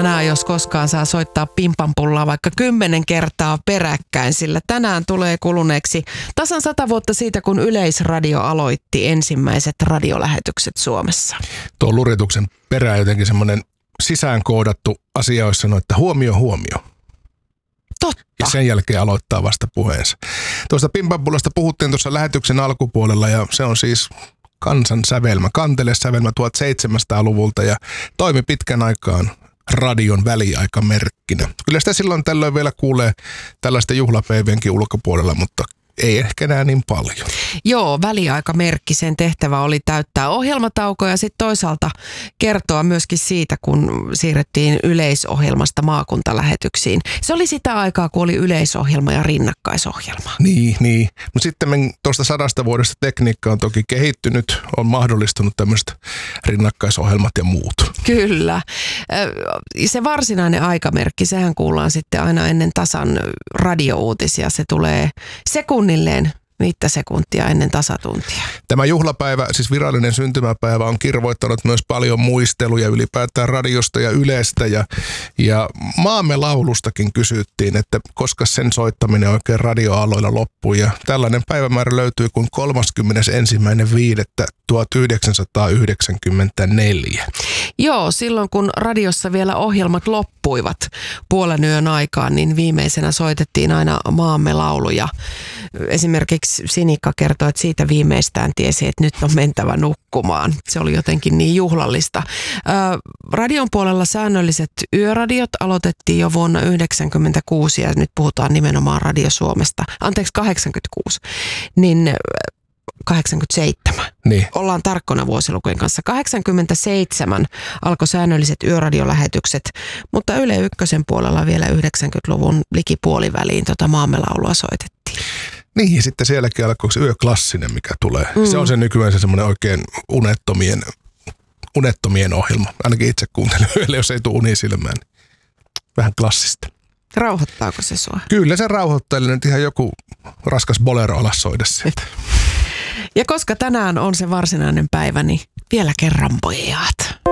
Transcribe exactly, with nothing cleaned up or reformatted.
tänään, jos koskaan saa soittaa pimpanpullaa vaikka kymmenen kertaa peräkkäin, sillä tänään tulee kuluneeksi tasan sata vuotta siitä, kun Yleisradio aloitti ensimmäiset radiolähetykset Suomessa. Tuo lurituksen perään jotenkin semmoinen sisäänkoodattu asia, olisi sanonut, että huomio, huomio. Totta. Ja sen jälkeen aloittaa vasta puheensa. Tuosta pimpanpullasta puhuttiin tuossa lähetyksen alkupuolella ja se on siis kansansävelmä, kantelesävelmä tuhatseitsemänsataaluvulta ja toimi pitkän aikaan radion väliaikamerkkinä. Kyllä sitä silloin tällöin vielä kuulee tällaista juhlapäivienkin ulkopuolella, mutta ei ehkä enää niin paljon. Joo, väliaikamerkki, sen tehtävä oli täyttää ohjelmataukoja ja sitten toisaalta kertoa myöskin siitä, kun siirrettiin yleisohjelmasta maakuntalähetyksiin. Se oli sitä aikaa, kun oli yleisohjelma ja rinnakkaisohjelma. Niin, niin. Mutta sitten tuosta sadasta vuodesta tekniikka on toki kehittynyt, on mahdollistunut tämmöiset rinnakkaisohjelmat ja muut. Kyllä. Se varsinainen aikamerkki, sehän kuullaan sitten aina ennen tasan radiouutisia. Se tulee sekunnilleen viittä sekuntia ennen tasatuntia. Tämä juhlapäivä, siis virallinen syntymäpäivä, on kirvoittanut myös paljon muisteluja ylipäätään radiosta ja Ylestä. Ja, ja maamme laulustakin kysyttiin, että koska sen soittaminen oikein radioaloilla loppui. Ja tällainen päivämäärä löytyy kuin kolmaskymmenesensimmäinen viidettä tuhatyhdeksänsataayhdeksänkymmentäneljä. Joo, silloin kun radiossa vielä ohjelmat loppuivat puolen yön aikaan, niin viimeisenä soitettiin aina maamme lauluja. Esimerkiksi Sinikka kertoi, että siitä viimeistään tiesi, että nyt on mentävä nukkumaan. Se oli jotenkin niin juhlallista. Ää, radion puolella säännölliset yöradiot aloitettiin jo vuonna yhdeksänkymmentäkuusi ja nyt puhutaan nimenomaan Radio Suomesta. Anteeksi, kahdeksankymmentäkuusi. Niin kahdeksankymmentäseitsemän. Niin. Ollaan tarkkona vuosilukujen kanssa. kahdeksankymmentäseitsemän alkoi säännölliset yöradiolähetykset, mutta Yle Ykkösen puolella vielä yhdeksänkymmentäluvun likipuoliväliin tota maamme laulua soitettiin. Niin, ja sitten sielläkin alkoi se yöklassinen, mikä tulee. Mm. Se on se nykyään se semmoinen oikein unettomien, unettomien ohjelma. Ainakin itse kuuntelen yöllä, jos ei tule uni silmään. Niin vähän klassista. Rauhoittaako se sua? Kyllä se rauhoittaa, eli nyt ihan joku raskas bolero alas soida sieltä. Ja koska tänään on se varsinainen päivä, niin vielä kerran pojat.